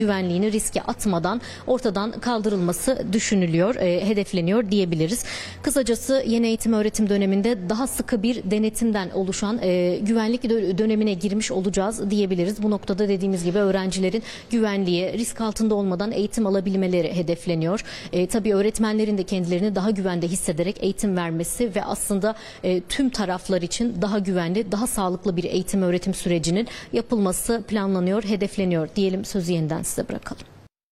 güvenliğini riske atmadan ortadan kaldırılması düşünülüyor, hedefleniyor diyebiliriz. Kısacası yeni eğitim öğretim döneminde daha sıkı bir denetimden oluşan güvenlik dönemine girmiş olacağız diyebiliriz. Bu noktada dediğimiz gibi öğrencilerin güvenliğe, risk altında olmadan eğitim alabilmeleri hedefleniyor. Tabii öğretmenlerin de kendilerini daha güvende hissederek eğitim vermesi ve aslında tüm taraflar için daha güvenli, daha sağlıklı bir eğitim öğretim sürecinin yapılması planlanıyor, hedefleniyor diyelim. Sözü yeniden size bırakalım.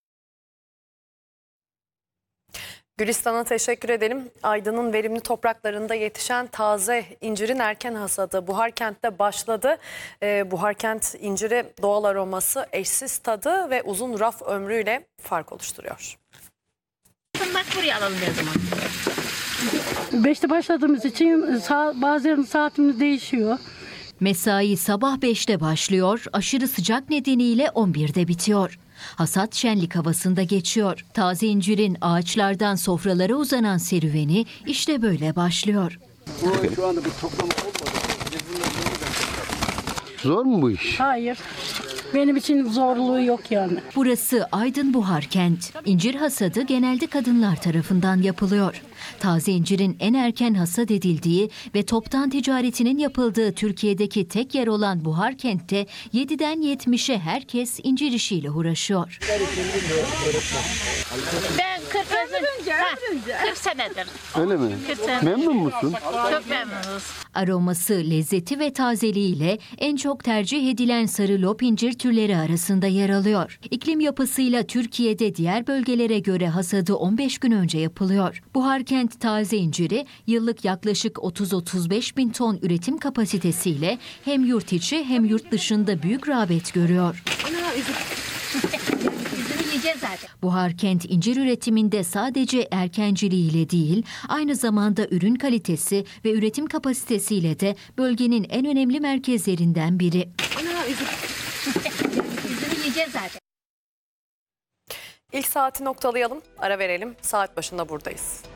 Gülistan'a teşekkür edelim. Aydın'ın verimli topraklarında yetişen taze incirin erken hasadı Buharkent'te başladı. Buharkent inciri doğal aroması, eşsiz tadı ve uzun raf ömrüyle fark oluşturuyor. Bak buraya alalım o zaman. 5'te başladığımız için bazen saatimiz değişiyor. Mesai sabah 5'te başlıyor, aşırı sıcak nedeniyle 11'de bitiyor. Hasat şenlik havasında geçiyor. Taze incirin ağaçlardan sofralara uzanan serüveni işte böyle başlıyor. Şu anda bir toplama olmadı. Zor mu bu iş? Hayır. Benim için zorluğu yok yani. Burası Aydın Buharkent. İncir hasadı genelde kadınlar tarafından yapılıyor. Taze incirin en erken hasat edildiği ve toptan ticaretinin yapıldığı Türkiye'deki tek yer olan Buharkent'te 7'den 70'e herkes incir işiyle uğraşıyor. Ben 40 senedir. Öyle mi? 40 senedir. Memnun musun? Çok memnunuz. Aroması, lezzeti ve tazeliğiyle en çok tercih edilen sarı lop incir türleri arasında yer alıyor. İklim yapısıyla Türkiye'de diğer bölgelere göre hasadı 15 gün önce yapılıyor. Buharkent taze inciri yıllık yaklaşık 30-35 bin ton üretim kapasitesiyle hem yurt içi hem yurt dışında büyük rağbet görüyor. Buharkent incir üretiminde sadece erkenciliğiyle değil, aynı zamanda ürün kalitesi ve üretim kapasitesiyle de bölgenin en önemli merkezlerinden biri. İlk saati noktalayalım, ara verelim. Saat başında buradayız.